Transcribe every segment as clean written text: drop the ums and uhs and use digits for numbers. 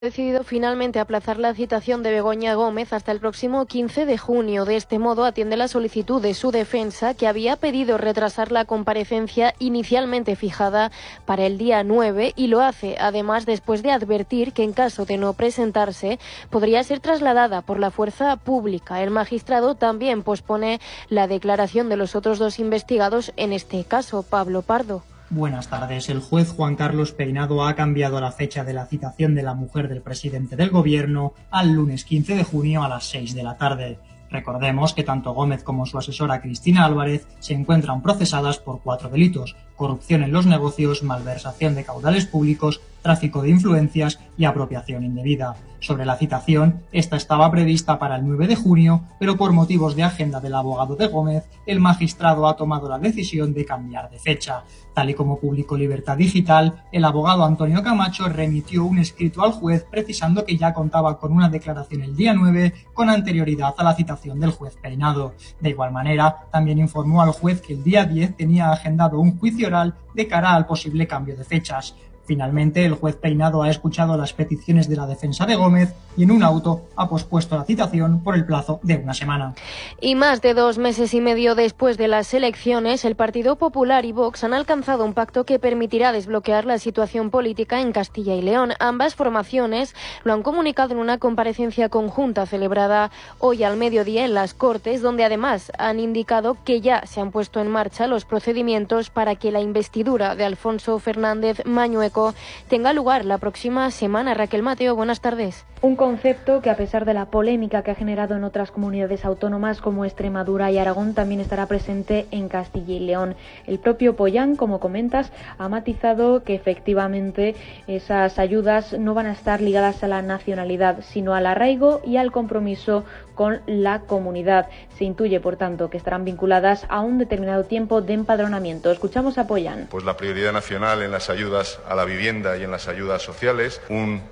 Ha decidido finalmente aplazar la citación de Begoña Gómez hasta el próximo 15 de junio. De este modo atiende la solicitud de su defensa, que había pedido retrasar la comparecencia inicialmente fijada para el día 9 y lo hace además después de advertir que en caso de no presentarse podría ser trasladada por la fuerza pública. El magistrado también pospone la declaración de los otros dos investigados en este caso. Pablo Pardo. Buenas tardes. El juez Juan Carlos Peinado ha cambiado la fecha de la citación de la mujer del presidente del Gobierno al lunes 15 de junio a las 6 de la tarde. Recordemos que tanto Gómez como su asesora Cristina Álvarez se encuentran procesadas por 4 delitos: corrupción en los negocios, malversación de caudales públicos, tráfico de influencias y apropiación indebida. Sobre la citación, esta estaba prevista para el 9 de junio, pero por motivos de agenda del abogado de Gómez, el magistrado ha tomado la decisión de cambiar de fecha. Tal y como publicó Libertad Digital, el abogado Antonio Camacho remitió un escrito al juez precisando que ya contaba con una declaración el día 9 con anterioridad a la citación del juez Peinado. De igual manera, también informó al juez que el día 10 tenía agendado un juicio oral de cara al posible cambio de fechas. Finalmente, el juez Peinado ha escuchado las peticiones de la defensa de Gómez y en un auto ha pospuesto la citación por el plazo de una semana. Y más de 2 meses y medio después de las elecciones, el Partido Popular y Vox han alcanzado un pacto que permitirá desbloquear la situación política en Castilla y León. Ambas formaciones lo han comunicado en una comparecencia conjunta celebrada hoy al mediodía en las Cortes, donde además han indicado que ya se han puesto en marcha los procedimientos para que la investidura de Alfonso Fernández Mañueco tenga lugar la próxima semana. Raquel Mateo, buenas tardes. Un concepto que, a pesar de la polémica que ha generado en otras comunidades autónomas como Extremadura y Aragón, también estará presente en Castilla y León. El propio Pollán, como comentas, ha matizado que efectivamente esas ayudas no van a estar ligadas a la nacionalidad, sino al arraigo y al compromiso con la comunidad. Se intuye, por tanto, que estarán vinculadas a un determinado tiempo de empadronamiento. Escuchamos a Pollán. Pues la prioridad nacional en las ayudas a la vivienda y en las ayudas sociales, un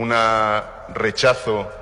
rechazo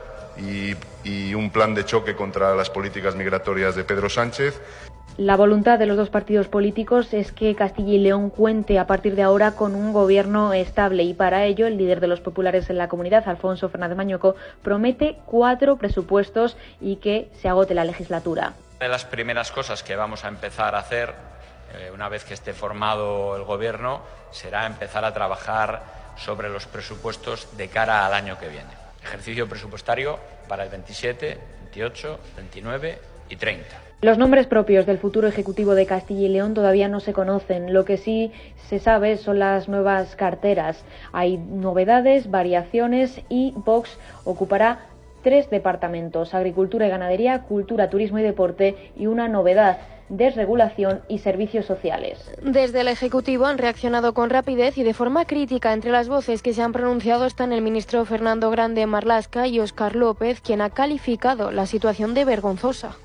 y un plan de choque contra las políticas migratorias de Pedro Sánchez. La voluntad de los dos partidos políticos es que Castilla y León cuente a partir de ahora con un gobierno estable y para ello el líder de los populares en la comunidad, Alfonso Fernández Mañueco, promete 4 presupuestos y que se agote la legislatura. Una de las primeras cosas que vamos a empezar a hacer una vez que esté formado el gobierno será empezar a trabajar sobre los presupuestos de cara al año que viene. Ejercicio presupuestario para el 27, 28, 29 y 30. Los nombres propios del futuro Ejecutivo de Castilla y León todavía no se conocen. Lo que sí se sabe son las nuevas carteras. Hay novedades, variaciones y Vox ocupará 3 departamentos: Agricultura y Ganadería, Cultura, Turismo y Deporte y una novedad: desregulación y servicios sociales. Desde el Ejecutivo han reaccionado con rapidez y de forma crítica. Entre las voces que se han pronunciado están el ministro Fernando Grande Marlaska y Óscar López, quien ha calificado la situación de vergonzosa.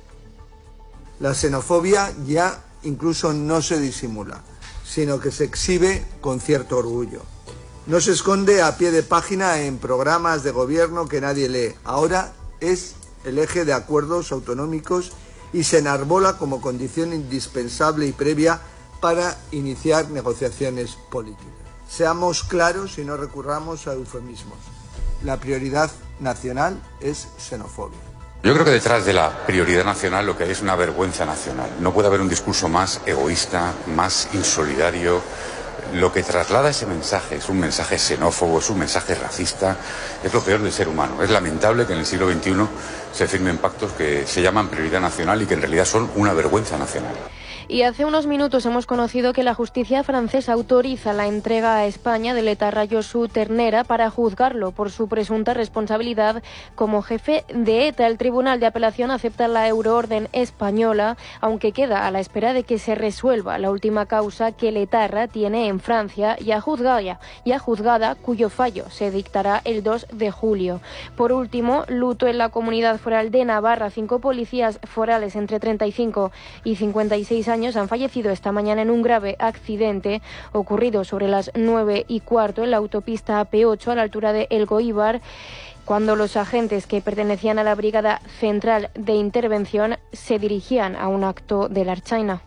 La xenofobia ya incluso no se disimula, sino que se exhibe con cierto orgullo. No se esconde a pie de página en programas de gobierno que nadie lee. Ahora es el eje de acuerdos autonómicos y se enarbola como condición indispensable y previa para iniciar negociaciones políticas. Seamos claros y no recurramos a eufemismos. La prioridad nacional es xenofobia. Yo creo que detrás de la prioridad nacional lo que hay es una vergüenza nacional. No puede haber un discurso más egoísta, más insolidario. Lo que traslada ese mensaje es un mensaje xenófobo, es un mensaje racista, es lo peor del ser humano. Es lamentable que en el siglo XXI se firmen pactos que se llaman prioridad nacional y que en realidad son una vergüenza nacional. Y hace unos minutos hemos conocido que la justicia francesa autoriza la entrega a España del etarra Josu Ternera para juzgarlo por su presunta responsabilidad como jefe de ETA. El Tribunal de Apelación acepta la euroorden española, aunque queda a la espera de que se resuelva la última causa que el etarra tiene en Francia ya juzgada, cuyo fallo se dictará el 2 de julio. Por último, luto en la Comunidad Foral de Navarra. 5 policías forales entre 35 y 56 años han fallecido esta mañana en un grave accidente ocurrido sobre las 9:15 en la autopista AP8 a la altura de Elgoíbar, cuando los agentes que pertenecían a la Brigada Central de Intervención se dirigían a un acto de la Ertzaintza.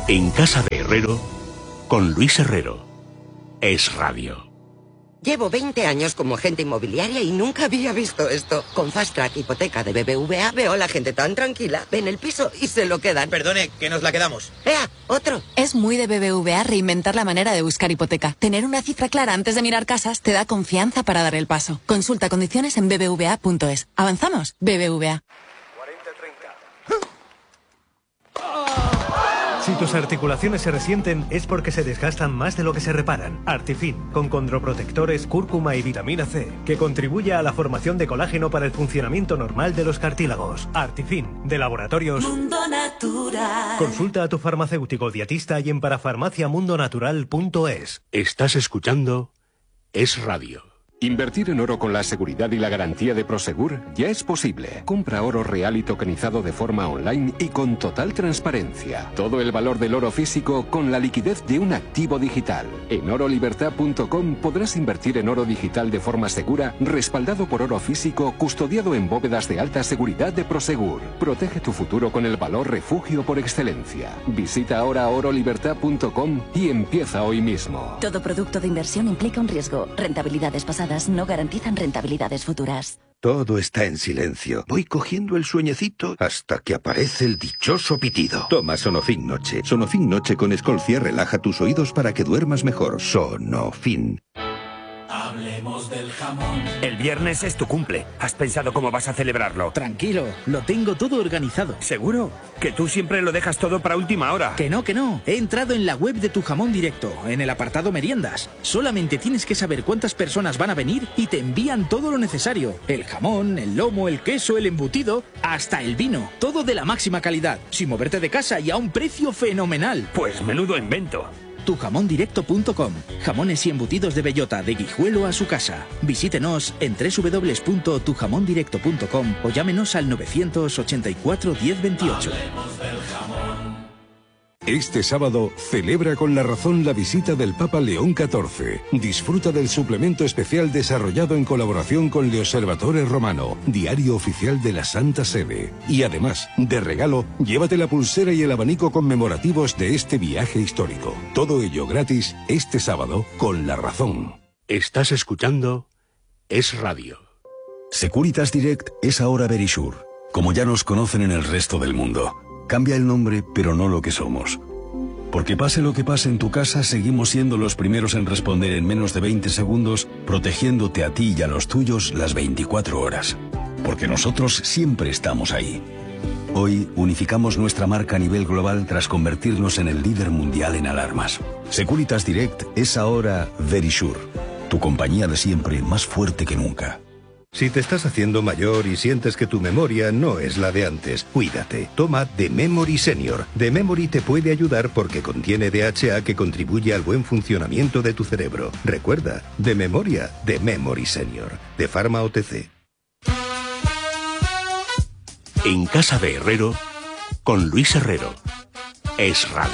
En Casa de Herrero, con Luis Herrero. Es Radio. Llevo 20 años como agente inmobiliaria y nunca había visto esto. Con Fast Track Hipoteca de BBVA veo a la gente tan tranquila. Ven el piso y se lo quedan. Perdone, que nos la quedamos. ¡Ea! ¡Otro! Es muy de BBVA reinventar la manera de buscar hipoteca. Tener una cifra clara antes de mirar casas te da confianza para dar el paso. Consulta condiciones en bbva.es. ¿Avanzamos? BBVA. Si tus articulaciones se resienten es porque se desgastan más de lo que se reparan. Artifin, con condroprotectores, cúrcuma y vitamina C, que contribuye a la formación de colágeno para el funcionamiento normal de los cartílagos. Artifin, de Laboratorios Mundo Natural. Consulta a tu farmacéutico dietista y en parafarmaciamundonatural.es. Estás escuchando Es Radio. Invertir en oro con la seguridad y la garantía de Prosegur ya es posible. Compra oro real y tokenizado de forma online y con total transparencia. Todo el valor del oro físico con la liquidez de un activo digital. En orolibertad.com podrás invertir en oro digital de forma segura, respaldado por oro físico, custodiado en bóvedas de alta seguridad de Prosegur. Protege tu futuro con el valor refugio por excelencia. Visita ahora orolibertad.com y empieza hoy mismo. Todo producto de inversión implica un riesgo. Rentabilidades pasadas no garantizan rentabilidades futuras. Todo está en silencio. Voy cogiendo el sueñecito hasta que aparece el dichoso pitido. Toma Sonofin Noche. Sonofin Noche con Escolcia relaja tus oídos para que duermas mejor. Sonofin. Hablemos del jamón. El viernes es tu cumple. ¿Has pensado cómo vas a celebrarlo? Tranquilo, lo tengo todo organizado. ¿Seguro? Que tú siempre lo dejas todo para última hora. Que no. He entrado en la web de Tu Jamón Directo, en el apartado meriendas. Solamente tienes que saber cuántas personas van a venir y te envían todo lo necesario. El jamón, el lomo, el queso, el embutido, hasta el vino. Todo de la máxima calidad, sin moverte de casa y a un precio fenomenal. Pues menudo invento. Tujamondirecto.com. Jamones y embutidos de bellota, de Guijuelo a su casa. Visítenos en www.tujamondirecto.com o llámenos al 984 1028. Este sábado celebra con La Razón la visita del Papa León XIV. Disfruta del suplemento especial desarrollado en colaboración con Le Osservatore Romano, diario oficial de la Santa Sede. Y además, de regalo, llévate la pulsera y el abanico conmemorativos de este viaje histórico. Todo ello gratis este sábado con La Razón. Estás escuchando Es Radio. Securitas Direct es ahora Verisure, como ya nos conocen en el resto del mundo. Cambia el nombre, pero no lo que somos. Porque pase lo que pase en tu casa, seguimos siendo los primeros en responder en menos de 20 segundos, protegiéndote a ti y a los tuyos las 24 horas. Porque nosotros siempre estamos ahí. Hoy unificamos nuestra marca a nivel global tras convertirnos en el líder mundial en alarmas. Securitas Direct es ahora Verisure, tu compañía de siempre más fuerte que nunca. Si te estás haciendo mayor y sientes que tu memoria no es la de antes, cuídate. Toma The Memory Senior. The Memory te puede ayudar porque contiene DHA que contribuye al buen funcionamiento de tu cerebro. Recuerda, de memoria, The Memory Senior. De Pharma OTC. En Casa de Herrero, con Luis Herrero. Es Radio.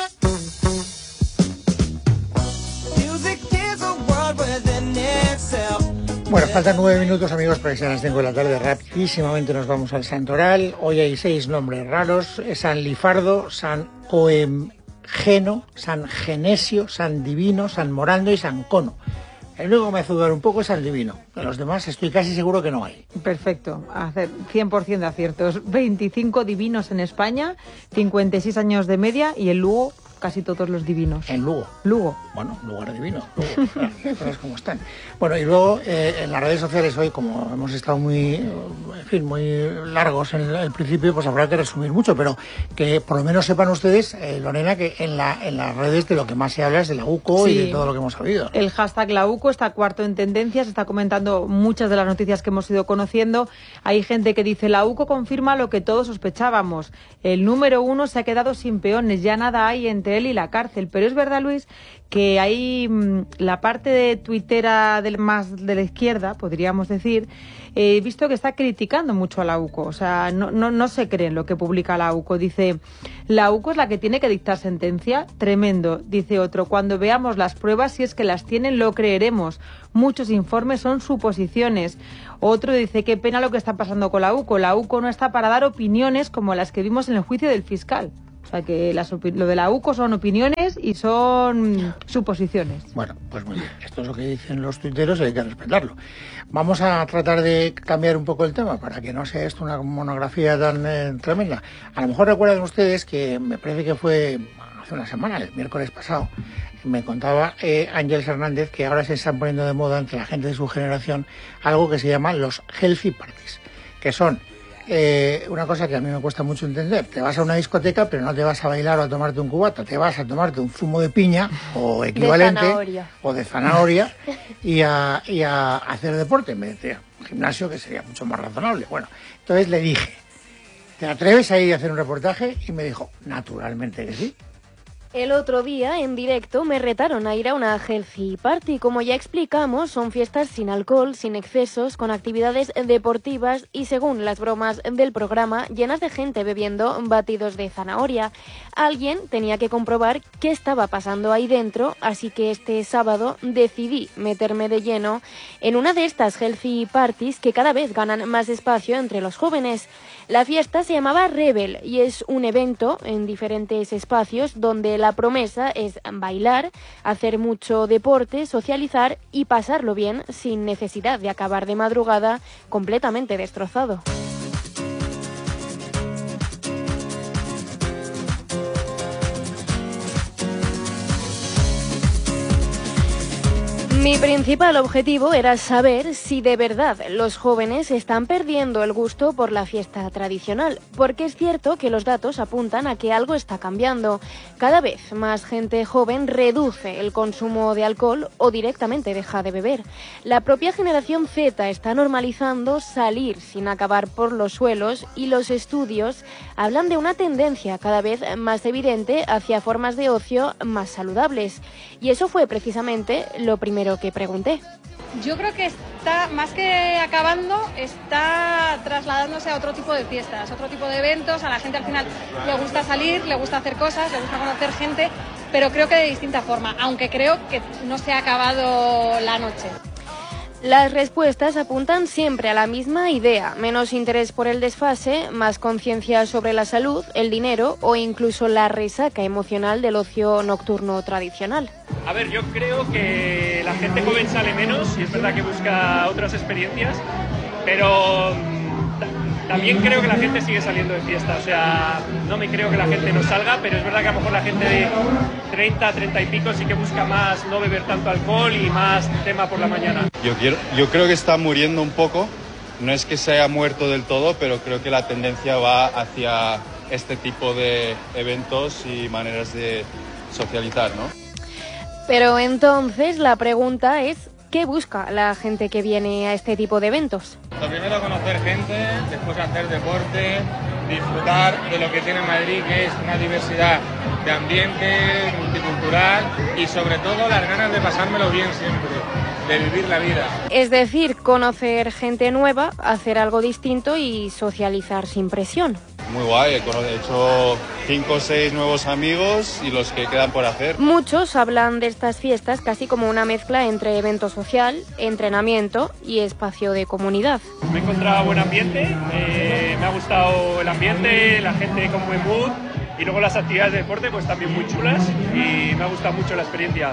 Bueno, faltan 9 minutos, amigos, para que sean las 5 de la tarde. Rapidísimamente nos vamos al santoral. Hoy hay 6 nombres raros: San Lifardo, San Oemgeno, San Genesio, San Divino, San Morando y San Cono. El único que me hace dudar un poco es San Divino. De los demás estoy casi seguro que no hay. Perfecto, 100% de aciertos. 25 divinos en España, 56 años de media y el Lugo casi todos los divinos. En Lugo. Lugo. Bueno, lugar divino. Lugo, cosas como están. Bueno, y luego en las redes sociales hoy, como hemos estado muy largos en el principio, pues habrá que resumir mucho, pero que por lo menos sepan ustedes, Lorena, que en las redes de lo que más se habla es de la UCO, sí, y de todo lo que hemos sabido. El hashtag la UCO está cuarto en tendencias, está comentando muchas de las noticias que hemos ido conociendo. Hay gente que dice: la UCO confirma lo que todos sospechábamos. El número 1 se ha quedado sin peones, ya nada hay entre él y la cárcel. Pero es verdad, Luis, que hay la parte de tuitera más de la izquierda, podríamos decir, he visto que está criticando mucho a la UCO. O sea, no se cree en lo que publica la UCO. Dice: la UCO es la que tiene que dictar sentencia. Tremendo. Dice otro: cuando veamos las pruebas, si es que las tienen, lo creeremos. Muchos informes son suposiciones. Otro dice: qué pena lo que está pasando con la UCO. La UCO no está para dar opiniones como las que vimos en el juicio del fiscal. O sea que lo de la UCO son opiniones y son suposiciones. Bueno, pues muy bien. Esto es lo que dicen los tuiteros y hay que respetarlo. Vamos a tratar de cambiar un poco el tema para que no sea esto una monografía tan tremenda. A lo mejor recuerdan ustedes que me parece que fue hace una semana, el miércoles pasado, me contaba Ángeles Hernández que ahora se están poniendo de moda entre la gente de su generación algo que se llama los healthy parties, que son una cosa que a mí me cuesta mucho entender. Te vas a una discoteca, pero no te vas a bailar o a tomarte un cubata, te vas a tomarte un zumo de piña o equivalente, o de zanahoria y a hacer deporte en vez de un gimnasio, que sería mucho más razonable. Bueno, entonces le dije, ¿te atreves a ir a hacer un reportaje? Y me dijo, naturalmente que sí. El otro día, en directo, me retaron a ir a una healthy party. Como ya explicamos, son fiestas sin alcohol, sin excesos, con actividades deportivas y, según las bromas del programa, llenas de gente bebiendo batidos de zanahoria. Alguien tenía que comprobar qué estaba pasando ahí dentro, así que este sábado decidí meterme de lleno en una de estas healthy parties que cada vez ganan más espacio entre los jóvenes. La fiesta se llamaba Rebel y es un evento en diferentes espacios donde la promesa es bailar, hacer mucho deporte, socializar y pasarlo bien sin necesidad de acabar de madrugada completamente destrozado. Mi principal objetivo era saber si de verdad los jóvenes están perdiendo el gusto por la fiesta tradicional, porque es cierto que los datos apuntan a que algo está cambiando. Cada vez más gente joven reduce el consumo de alcohol o directamente deja de beber. La propia generación Z está normalizando salir sin acabar por los suelos y los estudios hablan de una tendencia cada vez más evidente hacia formas de ocio más saludables. Y eso fue precisamente lo primero que pregunté. Yo creo que está, más que acabando, está trasladándose a otro tipo de fiestas, otro tipo de eventos. A la gente al final le gusta salir, le gusta hacer cosas, le gusta conocer gente, pero creo que de distinta forma, aunque creo que no se ha acabado la noche. Las respuestas apuntan siempre a la misma idea: menos interés por el desfase, más conciencia sobre la salud, el dinero o incluso la resaca emocional del ocio nocturno tradicional. A ver, yo creo que la gente joven sale menos y es verdad que busca otras experiencias, pero también creo que la gente sigue saliendo de fiesta. O sea, no me creo que la gente no salga, pero es verdad que a lo mejor la gente de 30 y pico sí que busca más no beber tanto alcohol y más tema por la mañana. Yo creo que está muriendo un poco. No es que se haya muerto del todo, pero creo que la tendencia va hacia este tipo de eventos y maneras de socializar, ¿no? Pero entonces la pregunta es: ¿qué busca la gente que viene a este tipo de eventos? Lo primero, conocer gente, después hacer deporte, disfrutar de lo que tiene Madrid, que es una diversidad de ambiente, multicultural y sobre todo las ganas de pasármelo bien siempre, de vivir la vida. Es decir, conocer gente nueva, hacer algo distinto y socializar sin presión. Muy guay, he hecho 5 o 6 nuevos amigos y los que quedan por hacer. Muchos hablan de estas fiestas casi como una mezcla entre evento social, entrenamiento y espacio de comunidad. Me he encontrado buen ambiente, me ha gustado el ambiente, la gente como en mood y luego las actividades de deporte pues también muy chulas y me ha gustado mucho la experiencia.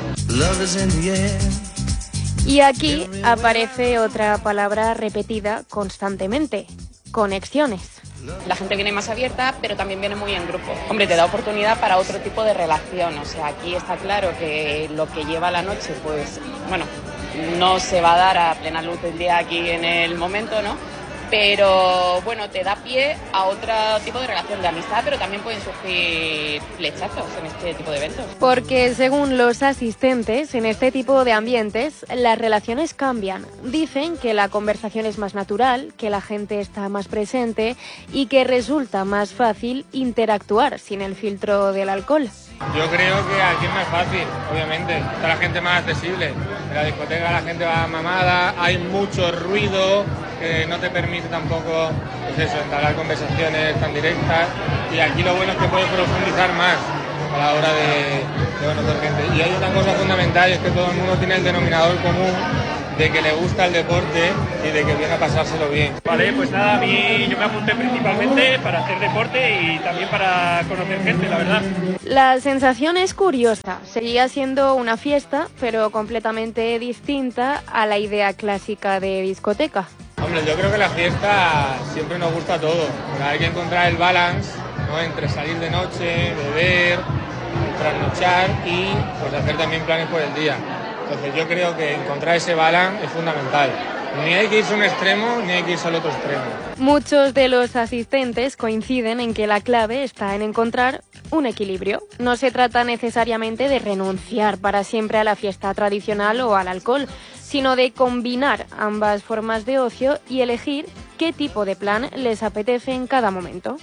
Y aquí aparece otra palabra repetida constantemente: conexiones. La gente viene más abierta, pero también viene muy en grupo. Hombre, te da oportunidad para otro tipo de relación. O sea, aquí está claro que lo que lleva la noche, pues, bueno, no se va a dar a plena luz del día aquí en el momento, ¿no? Pero, bueno, te da pie a otro tipo de relación de amistad, pero también pueden surgir flechazos en este tipo de eventos. Porque según los asistentes, en este tipo de ambientes, las relaciones cambian. Dicen que la conversación es más natural, que la gente está más presente y que resulta más fácil interactuar sin el filtro del alcohol. Yo creo que aquí es más fácil, obviamente, está la gente más accesible. En la discoteca la gente va mamada, hay mucho ruido que no te permite tampoco, pues eso, entablar conversaciones tan directas, y aquí lo bueno es que puedes profundizar más a la hora de conocer gente. Y hay otra cosa fundamental, y es que todo el mundo tiene el denominador común, de que le gusta el deporte y de que viene a pasárselo bien. Vale, pues nada, a mí yo me apunté principalmente para hacer deporte y también para conocer gente, la verdad. La sensación es curiosa. Seguía siendo una fiesta, pero completamente distinta a la idea clásica de discoteca. Hombre, yo creo que la fiesta siempre nos gusta todo, pero hay que encontrar el balance, ¿no?, entre salir de noche, beber, trasnochar y pues hacer también planes por el día. Entonces yo creo que encontrar ese balance es fundamental. Ni hay que irse a un extremo, ni hay que irse al otro extremo. Muchos de los asistentes coinciden en que la clave está en encontrar un equilibrio. No se trata necesariamente de renunciar para siempre a la fiesta tradicional o al alcohol, sino de combinar ambas formas de ocio y elegir qué tipo de plan les apetece en cada momento.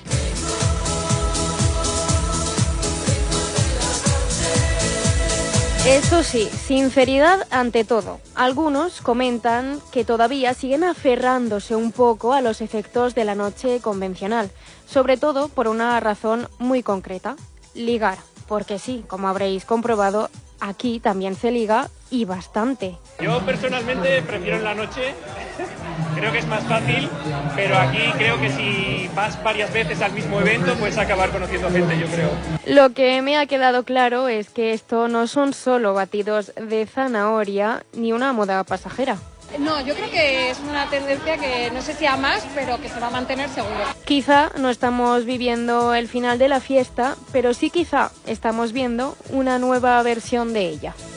Eso sí, sinceridad ante todo. Algunos comentan que todavía siguen aferrándose un poco a los efectos de la noche convencional, sobre todo por una razón muy concreta: ligar. Porque sí, como habréis comprobado, aquí también se liga y bastante. Yo personalmente prefiero en la noche, creo que es más fácil, pero aquí creo que si vas varias veces al mismo evento puedes acabar conociendo gente, yo creo. Lo que me ha quedado claro es que esto no son solo batidos de zanahoria ni una moda pasajera. No, yo creo que es una tendencia que no sé si a más, pero que se va a mantener seguro. Quizá no estamos viviendo el final de la fiesta, pero sí quizá estamos viendo una nueva versión de ella.